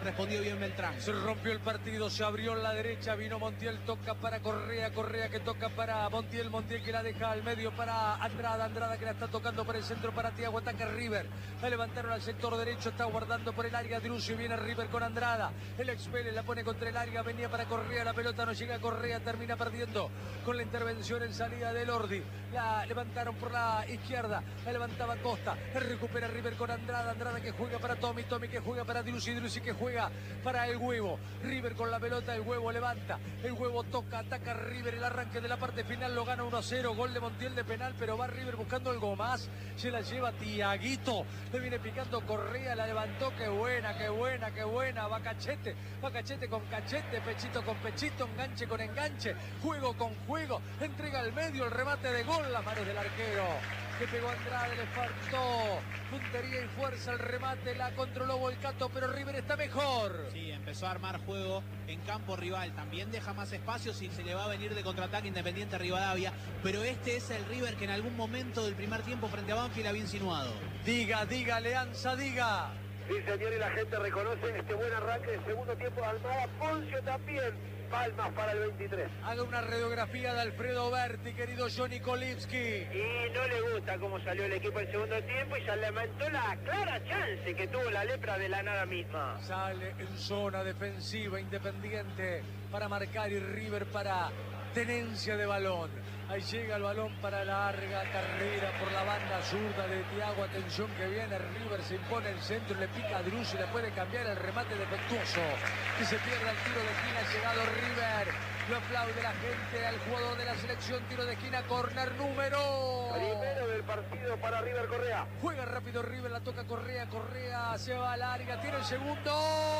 respondió bien Beltrán. Se rompió el partido, se abrió en la derecha, vino Montiel, toca para Correa, Correa que toca para Montiel, Montiel que la deja al medio para Andrada, Andrada que la está tocando por el centro para Thiago, ataca River, la levantaron al sector derecho, está guardando por el área Driussi, viene River con Andrada, el ex Vélez la pone contra el área, venía para Correa, la pelota no llega a Correa, termina perdiendo con la intervención en salida de Lordi, la levantaron por la izquierda, la levantaba Costa, recupera River con Andrada, Andrada que juega para Tommy, Tommy que juega para Driussi, Driussi que juega para el Huevo, River con la pelota, el Huevo levanta, el Huevo toca, ataca River, el arranque de la parte final lo gana 1-0, gol de Montiel de penal, pero va River buscando algo más, se la lleva Tiaguito, le viene picando Correa, la levantó, qué buena, qué buena, qué buena, va cachete con cachete, pechito con pechito, enganche con enganche, juego con juego, entrega al medio, el remate de gol, las manos del arquero, que pegó Andrade, le faltó puntería y fuerza, el remate, la controló Volcato, pero River está mejor. Sí, empezó a armar juego en campo rival, también deja más espacio si se le va a venir de contraataque Independiente Rivadavia, pero este es el River que en algún momento del primer tiempo frente a Banfield había insinuado. Diga, Leanza, diga. Sí, señor, y la gente reconoce este buen arranque del segundo tiempo de Almada. Poncio también. Palmas para el 23. Haga una radiografía de Alfredo Berti, querido Johnny Kolivsky. Y no le gusta cómo salió el equipo en segundo tiempo y se lamentó la clara chance que tuvo la lepra de la nada misma. Sale en zona defensiva Independiente para marcar y River para tenencia de balón. Ahí llega el balón para larga carrera por la banda zurda de Thiago. Atención que viene River, se impone el centro, le pica a Driussi, le puede cambiar el remate defectuoso. Que se pierde el tiro de esquina, ha llegado River. Lo aplaude la gente al jugador de la selección, tiro de esquina, córner número. Primero del partido para River Correa. Juega rápido River, la toca Correa, Correa se va a larga, tiene el segundo.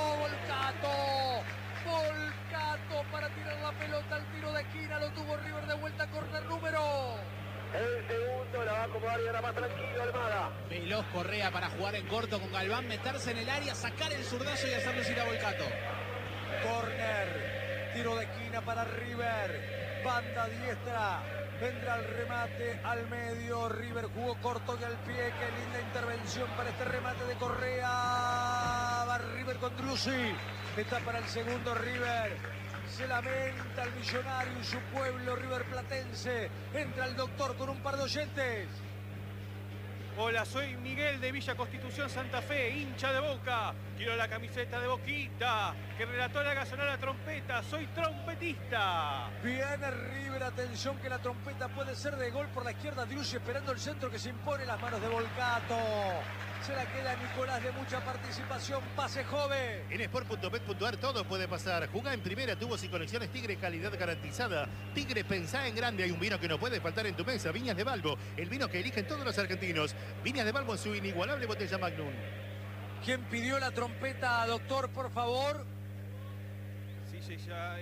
Volcato para tirar la pelota al tiro de esquina, lo tuvo River de vuelta, córner número. El segundo la va a acomodar y ahora más tranquilo Almada. Veloz Correa para jugar en corto con Galván, meterse en el área, sacar el zurdazo y hacerlo ir a Volcato. Córner, tiro de esquina para River, banda diestra, vendrá el remate al medio, River jugó corto y al pie, qué linda intervención para este remate de Correa, va River con Driussi, está para el segundo River, se lamenta el millonario y su pueblo River Platense, entra el doctor con un par de oyentes. Hola, soy Miguel de Villa Constitución Santa Fe, hincha de Boca. Quiero la camiseta de Boquita, que relató la sonar la trompeta. Soy trompetista. Viene River, atención que la trompeta puede ser de gol por la izquierda. Driussi esperando el centro que se impone, las manos de Volcato. Se la queda Nicolás de mucha participación, pase joven. En Sport.bet.ar todo puede pasar. Jugá en primera, tubos y conexiones Tigre, calidad garantizada. Tigre, pensá en grande. Hay un vino que no puede faltar en tu mesa. Viñas de Balbo, el vino que eligen todos los argentinos. Viñas de Balbo en su inigualable botella Magnum. ¿Quién pidió la trompeta, doctor, por favor? Sí, ya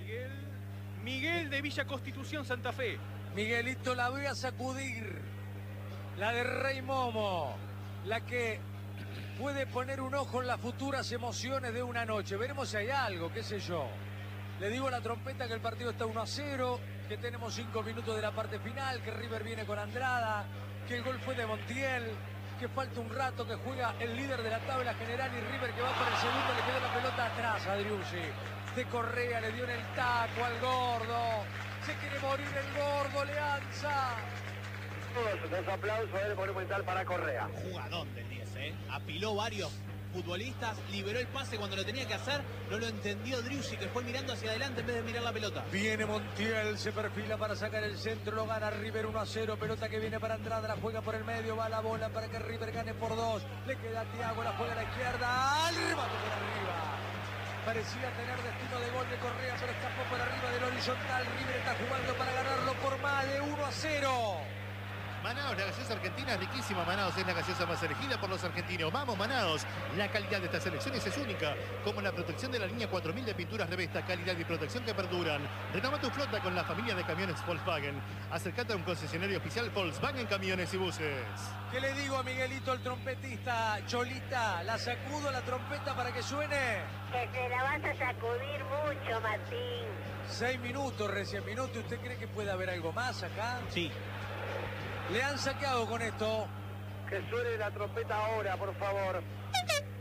Miguel de Villa Constitución Santa Fe. Miguelito, la voy a sacudir. La de Rey Momo. La que puede poner un ojo en las futuras emociones de una noche. Veremos si hay algo, qué sé yo. Le digo a la trompeta que el partido está 1-0, que tenemos 5 minutos de la parte final, que River viene con Andrada, que el gol fue de Montiel, que falta un rato, que juega el líder de la tabla general y River que va para el segundo, le quedó la pelota atrás a Driussi. De Correa le dio en el taco al gordo. Se quiere morir el gordo, Leanza. Todos los aplausos del Monumental para Correa. Jugadón del 10, apiló varios futbolistas, liberó el pase cuando lo tenía que hacer, no lo entendió Driussi, que fue mirando hacia adelante en vez de mirar la pelota. Viene Montiel, se perfila para sacar el centro, lo gana River 1-0, pelota que viene para Andrada, la juega por el medio, va la bola para que River gane por 2, le queda a Thiago, la juega a la izquierda, al remate por arriba. Parecía tener destino de gol de Correa, pero escapó por arriba del horizontal. River está jugando para ganarlo por más de 1-0. Manaos, la gaseosa argentina es riquísima. Manaos es la gaseosa más elegida por los argentinos. ¡Vamos, Manaos! La calidad de estas selecciones es única, como la protección de la línea 4000 de pinturas Revesta, calidad y protección que perduran. Renova tu flota con la familia de camiones Volkswagen. Acércate a un concesionario oficial Volkswagen Camiones y Buses. ¿Qué le digo a Miguelito, el trompetista? Cholita, ¿la sacudo la trompeta para que suene? Que te la vas a sacudir mucho, Martín. 6 minutos, recién minutos. ¿Usted cree que puede haber algo más acá? Sí. ¿Le han saqueado con esto? Que suene la trompeta ahora, por favor.